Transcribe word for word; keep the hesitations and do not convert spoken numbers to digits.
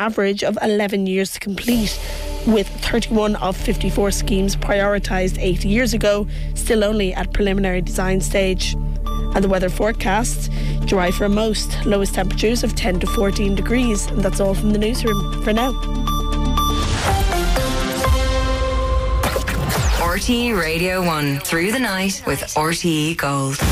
average of eleven years to complete, with thirty-one of fifty-four schemes prioritised eight years ago, still only at preliminary design stage. And the weather forecast: dry for most, lowest temperatures of ten to fourteen degrees. And that's all from the newsroom for now. R T E Radio one, through the night with R T E Gold.